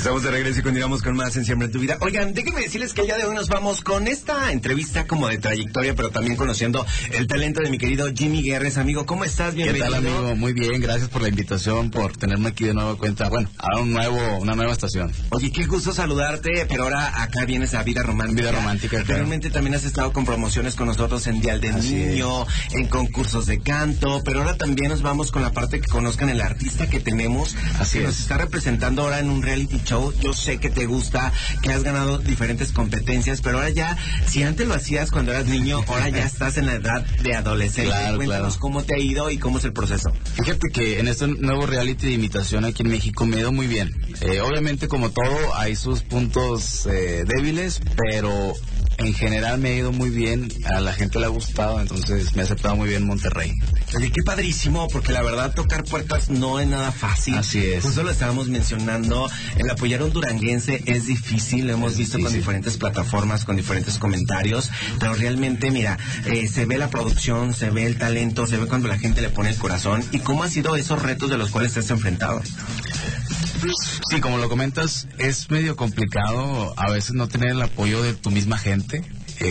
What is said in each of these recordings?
Estamos de regreso y continuamos con más en Siempre en tu Vida. Oigan, déjenme decirles que el día de hoy nos vamos con esta entrevista como de trayectoria, pero también conociendo el talento de mi querido Jimmy Guerres. Amigo, ¿cómo estás? Bienvenido. ¿Qué tal, amigo? Muy bien, gracias por la invitación, por tenerme aquí de nueva cuenta. Bueno, a una nueva estación. Oye, qué gusto saludarte, pero ahora acá vienes a Vida Romántica. Vida Romántica, claro. Anteriormente también has estado con promociones con nosotros en Dial del Niño, en concursos de canto, pero ahora también nos vamos con la parte que conozcan el artista que tenemos. Así que es. Nos está representando ahora en un reality show. Yo sé que te gusta, que has ganado diferentes competencias, pero ahora ya, si antes lo hacías cuando eras niño, ahora ya estás en la edad de adolescente. Claro, Cuéntanos cómo te ha ido y cómo es el proceso. Fíjate que en este nuevo reality de imitación aquí en México me ha ido muy bien. Obviamente, como todo, hay sus puntos débiles, pero en general me ha ido muy bien. A la gente le ha gustado, entonces me ha aceptado muy bien Monterrey. Oye, qué padrísimo, porque la verdad tocar puertas no es nada fácil. Así es. Justo lo estábamos mencionando, el apoyar a un duranguense es difícil, lo hemos visto con diferentes plataformas, con diferentes comentarios, pero realmente, mira, se ve la producción, se ve el talento, se ve cuando la gente le pone el corazón. ¿Y cómo han sido esos retos de los cuales te has enfrentado? Sí, como lo comentas, es medio complicado a veces no tener el apoyo de tu misma gente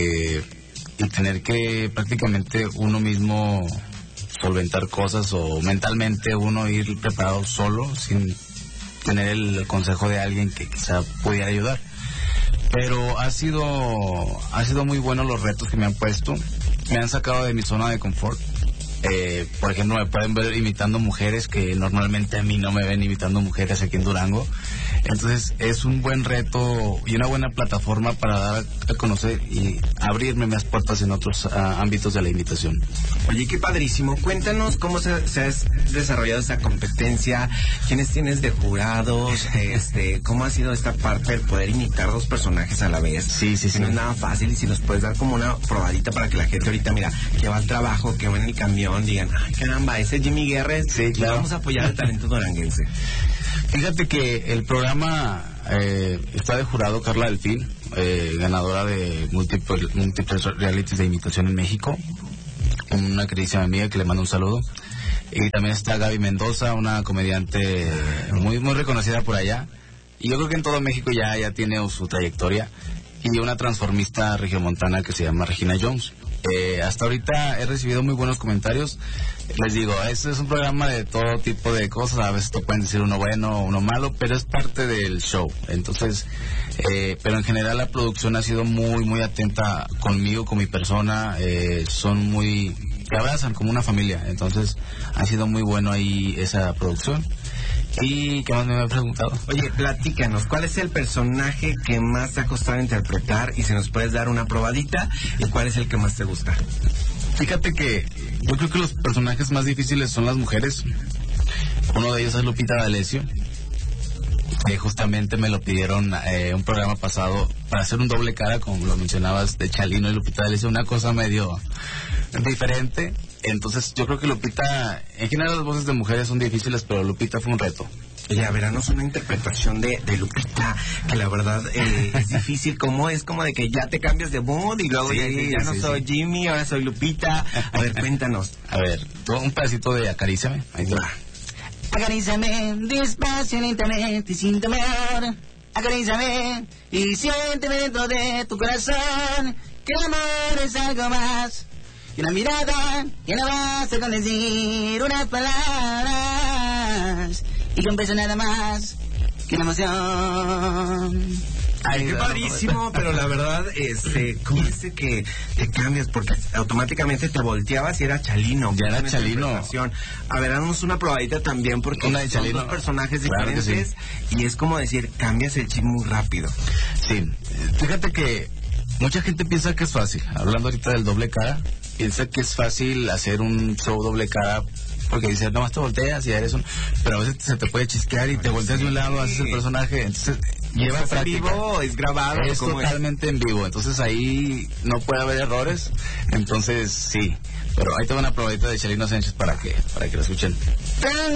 y tener que prácticamente uno mismo solventar cosas o mentalmente uno ir preparado solo sin tener el consejo de alguien que quizá pudiera ayudar. Pero ha sido muy bueno los retos que me han puesto, me han sacado de mi zona de confort. Por ejemplo, me pueden ver imitando mujeres que normalmente a mí no me ven imitando mujeres aquí en Durango. Entonces es un buen reto y una buena plataforma para dar a conocer y abrirme más puertas en otros ámbitos de la imitación. Oye, qué padrísimo. Cuéntanos cómo se ha desarrollado esta competencia, quiénes tienes de jurados, cómo ha sido esta parte del poder imitar dos personajes a la vez. Sí. No es nada fácil, y si nos puedes dar como una probadita para que la gente ahorita, mira, que va al trabajo, que va en el camión, digan, ay, caramba, ese es Jimmy Guerres. Sí, claro. Vamos a apoyar el talento duranguense. Fíjate que el programa está de jurado Carla Delfín, ganadora de múltiples realities de imitación en México, una queridísima amiga que le mando un saludo. Y también está Gaby Mendoza, una comediante muy reconocida por allá. Y yo creo que en todo México ya tiene su trayectoria. Y una transformista regiomontana que se llama Regina Jones. Hasta ahorita he recibido muy buenos comentarios. Les digo, este es un programa de todo tipo de cosas. A veces te pueden decir uno bueno o uno malo, pero es parte del show. Entonces, pero en general la producción ha sido muy atenta conmigo, con mi persona. Te abrazan como una familia. Entonces, ha sido muy bueno ahí esa producción. ¿Y qué más me había preguntado? Oye, platícanos, ¿cuál es el personaje que más te ha costado interpretar? Y si nos puedes dar una probadita, ¿y cuál es el que más te gusta? Fíjate que yo creo que los personajes más difíciles son las mujeres. Uno de ellos es Lupita D'Alessio, que justamente me lo pidieron un programa pasado para hacer un doble cara, como lo mencionabas, de Chalino y Lupita D'Alessio, una cosa medio diferente. Entonces yo creo que Lupita, en general las voces de mujeres son difíciles, pero Lupita fue un reto. Oye, a vernos una interpretación de Lupita, que la verdad es difícil, como es como de que ya te cambias de mood y luego ya no soy Jimmy, ahora soy Lupita. A ver, cuéntanos. A ver, un pedacito de Acaríciame. Ahí te va. Acaríciame despacio en internet y sin temor. Acaríciame y siénteme dentro de tu corazón que el amor es algo más que una mirada que no basta con decir unas palabras y que un beso nada más que una emoción. Ay, qué padrísimo, pero la verdad, ¿cómo dice que te cambias? Porque automáticamente te volteabas y era Chalino. Ya era Chalino. A ver, damos una probadita también, porque una de son Chalino. Dos personajes Claro diferentes, y es como decir, cambias el chip muy rápido. Sí, fíjate que mucha gente piensa que es fácil, hablando ahorita del doble cara, piensa que es fácil hacer un show doble cara, porque dices, nomás te volteas y eres pero a veces se te puede chisquear y te volteas de un lado, haces el personaje, entonces lleva práctica. ¿Es vivo? ¿Es grabado? Es totalmente en vivo, entonces ahí no puede haber errores, entonces sí, pero ahí te va una probadita de Chalino Sánchez para que lo escuchen.